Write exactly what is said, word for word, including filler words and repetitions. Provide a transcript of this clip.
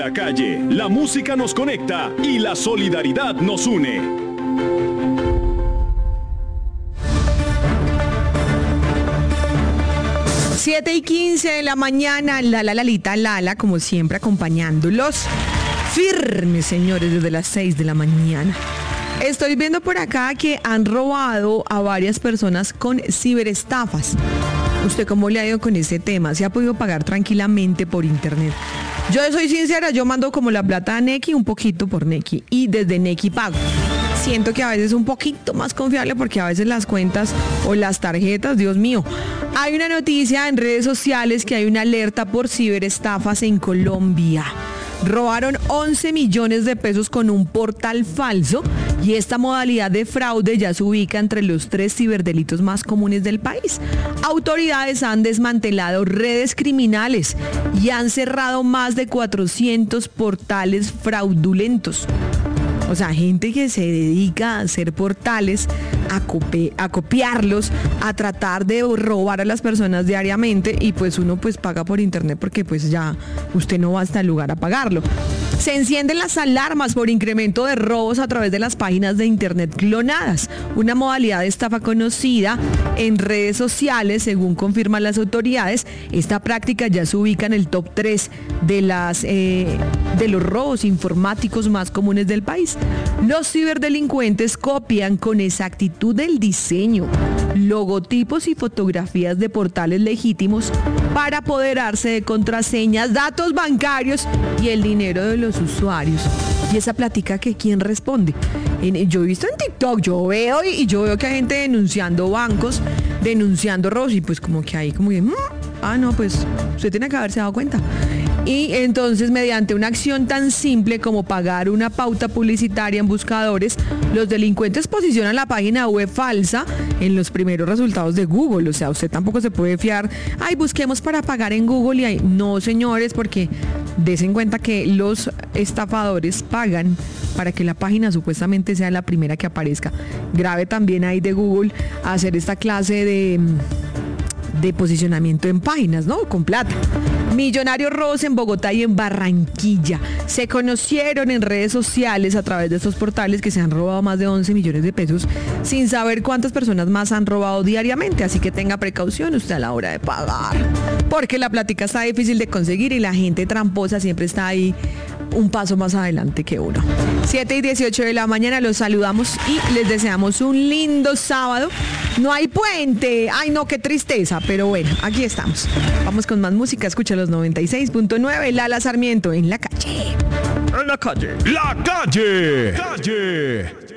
la calle, la música nos conecta y la solidaridad nos une. siete y quince de la mañana, la la lalita Lala, como siempre, acompañándolos firmes, señores, desde las seis de la mañana. Estoy viendo por acá que han robado a varias personas con ciberestafas. ¿Usted cómo le ha ido con ese tema? ¿Se ha podido pagar tranquilamente por internet? Yo soy sincera, yo mando como la plata a Nequi, un poquito por Nequi, y desde Nequi pago. Siento que a veces es un poquito más confiable porque a veces las cuentas o las tarjetas, Dios mío. Hay una noticia en redes sociales que hay una alerta por ciberestafas en Colombia. Robaron once millones de pesos con un portal falso y esta modalidad de fraude ya se ubica entre los tres ciberdelitos más comunes del país. Autoridades han desmantelado redes criminales y han cerrado más de cuatrocientos portales fraudulentos. O sea, gente que se dedica a hacer portales, a, copi- a copiarlos, a tratar de robar a las personas diariamente y pues uno pues paga por internet porque pues ya usted no va hasta el lugar a pagarlo. Se encienden las alarmas por incremento de robos a través de las páginas de internet clonadas, una modalidad de estafa conocida en redes sociales, según confirman las autoridades. Esta práctica ya se ubica en el top tres de, las, eh, de los robos informáticos más comunes del país. Los ciberdelincuentes copian con exactitud el diseño, logotipos y fotografías de portales legítimos para apoderarse de contraseñas, datos bancarios y el dinero de los usuarios. Y esa plática que quién responde. En, yo he visto en TikTok, yo veo y, y yo veo que hay gente denunciando bancos, denunciando robos y pues como que ahí como que, mmm, ah no, pues usted tiene que haberse dado cuenta. Y entonces, mediante una acción tan simple como pagar una pauta publicitaria en buscadores, los delincuentes posicionan la página web falsa en los primeros resultados de Google. O sea, usted tampoco se puede fiar, ay, busquemos para pagar en Google y ahí. No, señores, porque desen cuenta que los estafadores pagan para que la página supuestamente sea la primera que aparezca. Grave también ahí de Google hacer esta clase de... de posicionamiento en páginas, ¿no? Con plata. Millonarios robos en Bogotá y en Barranquilla. Se conocieron en redes sociales a través de estos portales que se han robado más de once millones de pesos sin saber cuántas personas más han robado diariamente. Así que tenga precaución usted a la hora de pagar. Porque la plática está difícil de conseguir y la gente tramposa siempre está ahí un paso más adelante que uno. siete y dieciocho de la mañana, los saludamos y les deseamos un lindo sábado. No hay puente. Ay, no, qué tristeza. Pero bueno, aquí estamos. Vamos con más música. Escucha los noventa y seis punto nueve. Lala Sarmiento en la calle. En la calle. La calle. Calle.